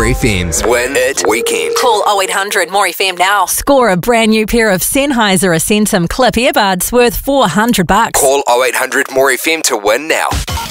FM's Win It Weekend. Call 0800 More FM now. Score a brand new pair of Sennheiser Ascentum clip earbuds worth $400. Call 0800 More FM to win now.